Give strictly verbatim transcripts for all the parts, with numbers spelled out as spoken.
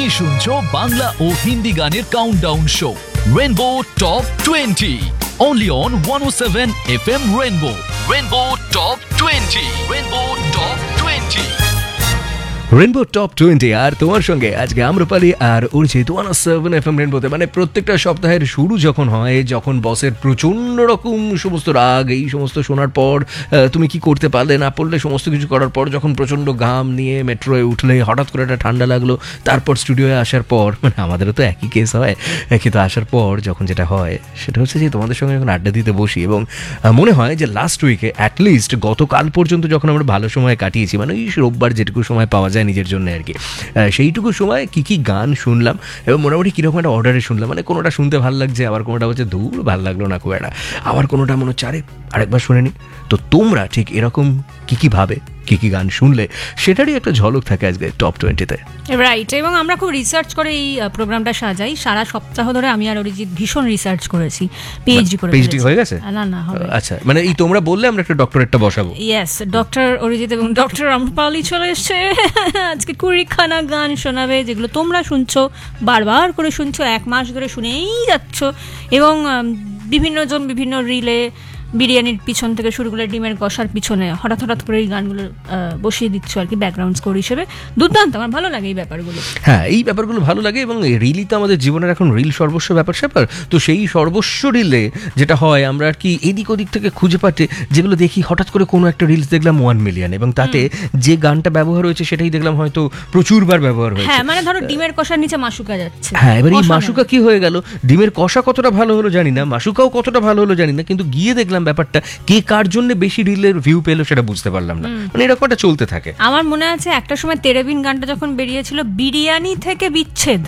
শুনছো বাংলা ও হিন্দি গানের countdown show rainbow top twenty only on one oh seven F M Rainbow. Rainbow Top twenty. Rainbow Top twenty. Rainbow top twenty আর তোমার সঙ্গে আজকে আম্রপালি আর Arijit one ও seven F M রেনবোতে। মানে প্রত্যেকটা সপ্তাহের শুরু যখন হয়, যখন বসের প্রচণ্ড রকম সমস্ত রাগ, এই সমস্ত শোনার পর তুমি কি করতে পারলে না পারলে সমস্ত কিছু করার পর যখন প্রচণ্ড ঘাম নিয়ে মেট্রোয় উঠলে, হঠাৎ করে একটা ঠান্ডা লাগলো, তারপর স্টুডিওয়ে আসার পর, মানে আমাদেরও তো একই কেস হয়, কিন্তু আসার পর যখন যেটা হয় সেটা হচ্ছে যে তোমাদের সঙ্গে যখন আড্ডা দিতে বসি এবং মনে হয় যে লাস্ট উইকে অ্যাটলিস্ট গতকাল পর্যন্ত যখন আমরা ভালো সময় কাটিয়েছি, মানে ওই রোববার যেটুকু সময় পাওয়া যায় নিজের জন্য আর কি, সেইটুকু সময় কি কি গান শুনলাম এবং মোটামুটি কীরকম একটা অর্ডারে শুনলাম। মানে কোনোটা শুনতে ভালো লাগছে, আবার কোনোটা হচ্ছে ধূর ভালো লাগলো না খুব একটা, আবার কোনোটা মনে হচ্ছে আরে আরেকবার শুনে নি। তো তোমরা ঠিক এরকম কী কী ভাবে কী কী গান শুনলে সেটারই একটা ঝলক থাকে আজকে টপ টোয়েন্টিতে। রাইট, এবং আমরা খুব রিসার্চ করে এই প্রোগ্রামটা সাজাই। সারা সপ্তাহ ধরে আমি আর অরিজিৎ ভীষণ রিসার্চ করেছি, পিএইচডি করে পিএইচডি হয়ে গেছে না না হবে। আচ্ছা, মানে এই তোমরা বললে আমরা একটা ডক্টরেটটা বসাবো। ইয়েস, ডক্টর অরিজিৎ এবং ডক্টর আম্রপালি চলে এসছে আজকে কুড়িখানা গান শোনাবে, যেগুলো তোমরা শুনছো, বারবার করে শুনছো, এক মাস ধরে শুনেই যাচ্ছ, এবং বিভিন্ন জন বিভিন্ন রিলে বিরিয়ানির পিছন থেকে শুরু করে ডিমের কষার পিছনে হঠাৎ হঠাৎ করে এই গানগুলো বসিয়ে দিচ্ছ আর কি ব্যাকগ্রাউন্ড স্কোর হিসেবে। দুর্দান্ত, আমার ভালো লাগে এই ব্যাপারগুলো। হ্যাঁ, এই ব্যাপারগুলো ভালো লাগে এবং রিলই তো আমাদের জীবনের এখন রিল সর্বস্ব ব্যাপার স্যাপার। তো সেই সর্বস্ব রিলে যেটা হয়, আমরা আর কি এদিক ওদিক থেকে খুঁজে পাতে যেগুলো দেখি, হঠাৎ করে কোনো একটা রিলস দেখলাম ওয়ান মিলিয়ন এবং তাতে যে গানটা ব্যবহার হয়েছে সেটাই দেখলাম হয়তো প্রচুরবার ব্যবহার হয়েছে। হ্যাঁ, মানে ধরো ডিমের কষার নিচে মাশুকা যাচ্ছে। হ্যাঁ, এবার এই মাশুকা কি হয়ে গেল, ডিমের কষা কতটা ভালো হলো জানি না, মাশুকাও কতটা ভালো হলো জানি না, কিন্তু গিয়ে দেখলাম ব্যাপারটা কে কার জন্য বেশি রিলের ভিউ পেলো সেটা বুঝতে পারলাম না। মানে এরকম একটা চলতে থাকে। আমার মনে আছে একটা সময় তেরেবিন গানটা যখন বেরিয়েছিল, বিরিয়ানি থেকে বিচ্ছেদ,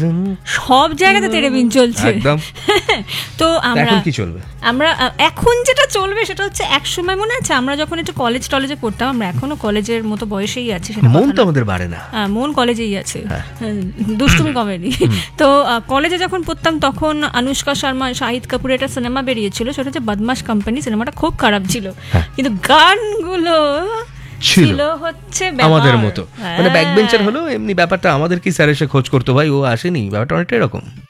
সব জায়গাতে তেরেবিন চলছে একদম। তো আমরা এখন কি চলবে, আমরা এখন যেটা চলবে সেটা হচ্ছে, এক সময় মনে আছে আমরা যখন একটু কলেজ টলেজে করতাম, আমরা এখনো কলেজের মতো বয়সেই আছি, মন তো আমাদের বাড়ে না, মন কলেজেই আছে, দুষ্টুমি কমেডি। তো কলেজে যখন পড়তাম তখন অনুষ্কা শর্মা, শাহিদ কাপুরের একটা সিনেমা বেরিয়েছিল, সেটা হচ্ছে বদমাশ কোম্পানি। সিনেমাটা খুব খারাপ ছিল, কিন্তু গানগুলো ছিল হচ্ছে আমাদের মতো, মানে ব্যাক বেঞ্চার হলো এমনি। ব্যাপারটা আমাদের কি স্যার এসে খোঁজ করতো, ভাই ও আসেনি, ব্যাপারটা অনেকটা এরকম।